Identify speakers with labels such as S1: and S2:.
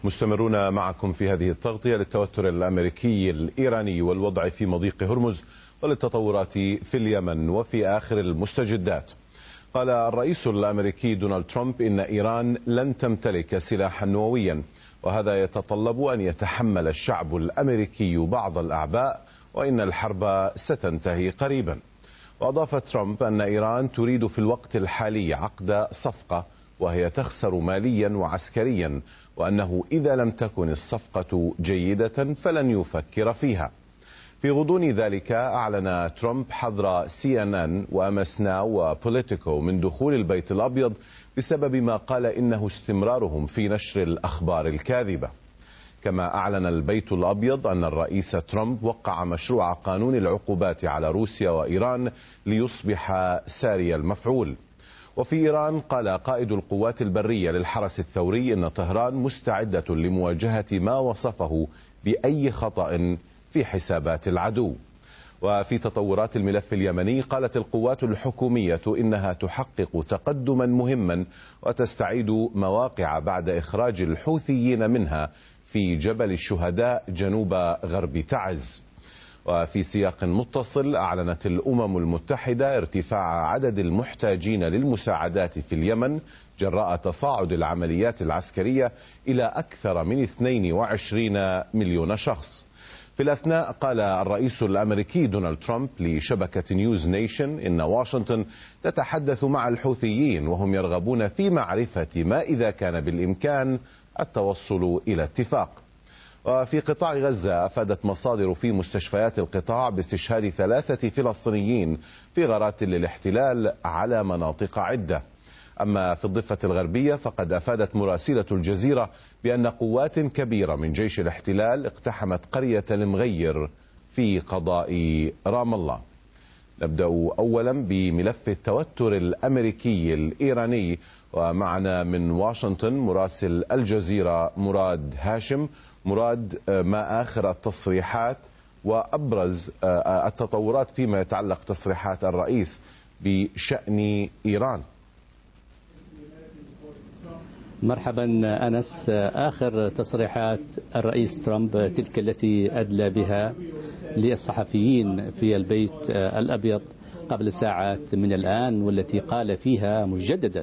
S1: مستمرون معكم في هذه التغطية للتوتر الأمريكي الإيراني والوضع في مضيق هرمز وللتطورات في اليمن وفي آخر المستجدات. قال الرئيس الأمريكي دونالد ترامب إن إيران لن تمتلك سلاحا نوويا، وهذا يتطلب أن يتحمل الشعب الأمريكي بعض الأعباء وإن الحرب ستنتهي قريبا. وأضاف ترامب أن إيران تريد في الوقت الحالي عقد صفقة وهي تخسر ماليا وعسكريا، وأنه إذا لم تكن الصفقة جيدة فلن يفكر فيها. في غضون ذلك أعلن ترامب حظر CNN وأمس ناو وبوليتيكو من دخول البيت الأبيض بسبب ما قال إنه استمرارهم في نشر الأخبار الكاذبة. كما أعلن البيت الأبيض أن الرئيس ترامب وقع مشروع قانون العقوبات على روسيا وإيران ليصبح ساري المفعول. وفي إيران قال قائد القوات البرية للحرس الثوري إن طهران مستعدة لمواجهة ما وصفه بأي خطأ في حسابات العدو. وفي تطورات الملف اليمني قالت القوات الحكومية إنها تحقق تقدما مهما وتستعيد مواقع بعد إخراج الحوثيين منها في جبل الشهداء جنوب غرب تعز. وفي سياق متصل أعلنت الأمم المتحدة ارتفاع عدد المحتاجين للمساعدات في اليمن جراء تصاعد العمليات العسكرية إلى أكثر من 22 مليون شخص. في الأثناء قال الرئيس الأمريكي دونالد ترامب لشبكة نيوز نيشن إن واشنطن تتحدث مع الحوثيين وهم يرغبون في معرفة ما إذا كان بالإمكان التوصل إلى اتفاق. وفي قطاع غزة أفادت مصادر في مستشفيات القطاع باستشهاد 3 فلسطينيين في غارات للاحتلال على مناطق عدة. أما في الضفة الغربية فقد أفادت مراسلة الجزيرة بأن قوات كبيرة من جيش الاحتلال اقتحمت قرية المغير في قضاء رام الله. نبدأ أولا بملف التوتر الأمريكي الإيراني، ومعنا من واشنطن مراسل الجزيرة مراد هاشم. مراد، ما آخر التصريحات وأبرز التطورات فيما يتعلق تصريحات الرئيس بشأن إيران؟
S2: مرحبا أنس. آخر تصريحات الرئيس ترامب تلك التي أدلى بها للصحفيين في البيت الأبيض قبل ساعات من الآن، والتي قال فيها مجددا